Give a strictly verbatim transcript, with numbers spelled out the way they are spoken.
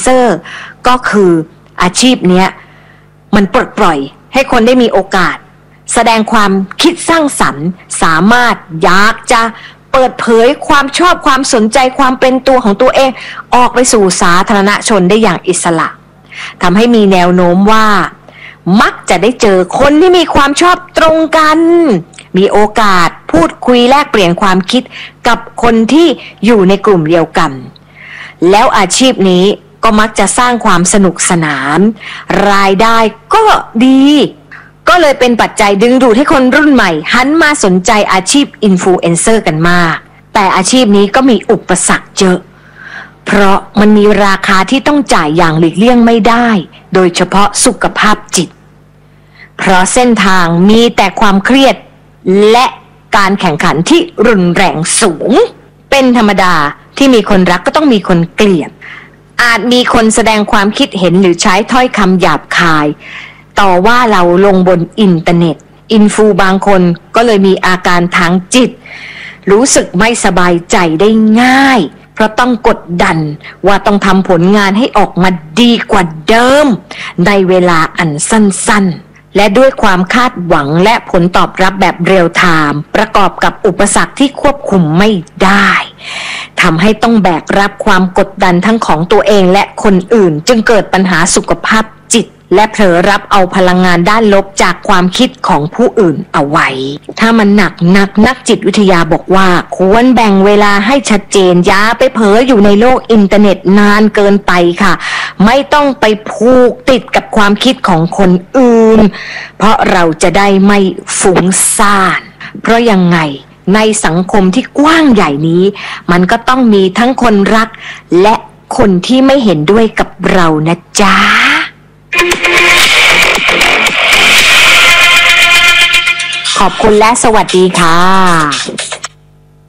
เซอร์ก็คืออาชีพเนี้ยมันปลดปล่อยให้คนได้มีโอกาสแสดงความคิดสร้างสรรค์สามารถอยากจะเปิดเผยความชอบความสนใจความเป็นตัวของตัวเองออกไปสู่สาธารณชนได้อย่างอิสระทำให้มีแนวโน้มว่ามักจะได้เจอคนที่มีความชอบตรงกันมีโอกาสพูดคุยแลกเปลี่ยนความคิดกับคนที่อยู่ในกลุ่มเดียวกันแล้วอาชีพนี้ก็มักจะสร้างความสนุกสนานรายได้ก็ดีก็เลยเป็นปัจจัยดึงดูดให้คนรุ่นใหม่หันมาสนใจอาชีพอินฟลูเอนเซอร์กันมากแต่อาชีพนี้ก็มีอุปสรรคเยอะเพราะมันมีราคาที่ต้องจ่ายอย่างหลีกเลี่ยงไม่ได้โดยเฉพาะสุขภาพจิตเพราะเส้นทางมีแต่ความเครียดและการแข่งขันที่รุนแรงสูงเป็นธรรมดาที่มีคนรักก็ต้องมีคนเกลียดอาจมีคนแสดงความคิดเห็นหรือใช้ถ้อยคำหยาบคายต่อว่าเราลงบนอินเทอร์เน็ตอินฟูบางคนก็เลยมีอาการทางจิตรู้สึกไม่สบายใจได้ง่ายเพราะต้องกดดันว่าต้องทำผลงานให้ออกมาดีกว่าเดิมในเวลาอันสั้นๆและด้วยความคาดหวังและผลตอบรับแบบเรียลไทม์ประกอบกับอุปสรรคที่ควบคุมไม่ได้ทำให้ต้องแบกรับความกดดันทั้งของตัวเองและคนอื่นจึงเกิดปัญหาสุขภาพจิตและเผลอรับเอาพลังงานด้านลบจากความคิดของผู้อื่นเอาไว้ถ้ามันหนักนักนักจิตวิทยาบอกว่าควรแบ่งเวลาให้ชัดเจนอย่าไปเผลออยู่ในโลกอินเทอร์เน็ตนานเกินไปค่ะไม่ต้องไปผูกติดกับความคิดของคนอื่นเพราะเราจะได้ไม่ฟุ้งซ่านเพราะยังไงในสังคมที่กว้างใหญ่นี้มันก็ต้องมีทั้งคนรักและคนที่ไม่เห็นด้วยกับเรานะจ๊ะขอบคุณและสวัสดีค่ะ